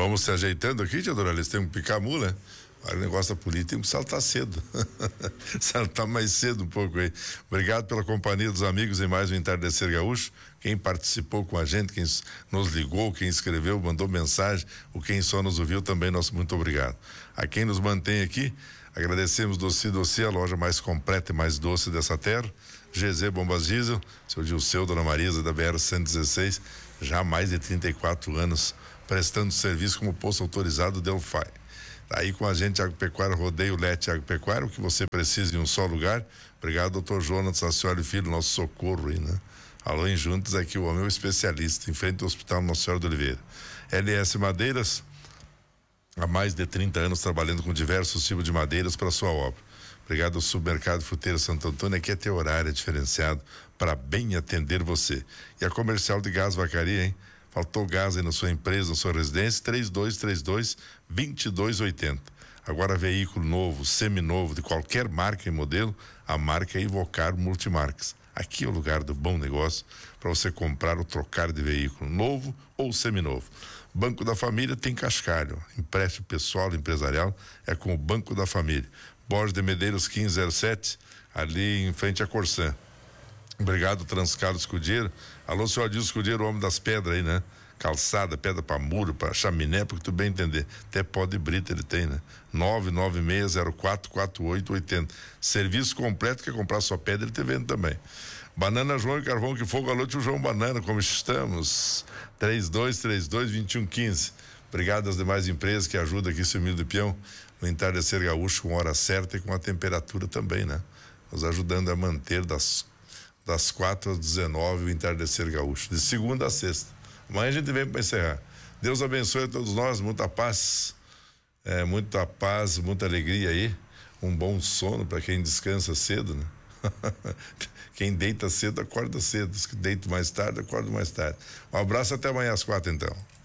Vamos se ajeitando aqui, tia Doralice, temos que picar a mula, né? O negócio da política tem que saltar cedo. Saltar mais cedo um pouco aí. Obrigado pela companhia dos amigos em mais um Entardecer Gaúcho. Quem participou com a gente, quem nos ligou, quem escreveu, mandou mensagem, ou quem só nos ouviu também, nosso muito obrigado. A quem nos mantém aqui, agradecemos Doce, a loja mais completa e mais doce dessa terra. GZ Bombas Diesel, seu Gilceu, Dona Marisa da BR-116, já há mais de 34 anos prestando serviço como posto autorizado Delphi. Tá aí com a gente, Agropecuária Rodeio Lete Agropecuária, o que você precisa em um só lugar. Obrigado, doutor Jonas Sacioli Filho, nosso socorro aí, né? Alô, em Juntos, aqui o homem é o especialista, em frente ao Hospital Nossa Senhora do Oliveira. LS Madeiras, há mais de 30 anos trabalhando com diversos tipos de madeiras para sua obra. Obrigado ao Supermercado Fruteira Santo Antônio, que é ter horário diferenciado para bem atender você. E a Comercial de Gás Vacaria, hein? Faltou gás aí na sua empresa, na sua residência, 3232-2280. Agora veículo novo, seminovo, de qualquer marca e modelo, a marca é Ivocar Multimarcas. Aqui é o lugar do bom negócio para você comprar ou trocar de veículo novo ou seminovo. Banco da Família tem cascalho, empréstimo pessoal, empresarial, é com o Banco da Família. Borges de Medeiros 1507, ali em frente à Corsã. Obrigado, Transcalo Escudeiro. Alô, senhor Adilson Escudeiro, o homem das pedras aí, né? Calçada, pedra para muro, para chaminé, porque tu bem entender. Até pó de brita ele tem, né? 996044880. Serviço completo, quer comprar sua pedra, ele te vende também. Banana João e Carvão que Fogo, alô, tio João Banana, como estamos? 3232-2115. Obrigado às demais empresas que ajudam aqui, seu Milho do Peão, no Entardecer Gaúcho, com hora certa e com a temperatura também, né? Nos ajudando a manter das 4 às 19 o Entardecer Gaúcho, de segunda a sexta. Amanhã a gente vem para encerrar. Deus abençoe a todos nós, muita paz, muita alegria aí, um bom sono para quem descansa cedo, né? Quem deita cedo, acorda cedo. Os que deitam mais tarde, acorda mais tarde. Um abraço, até amanhã às 4 então.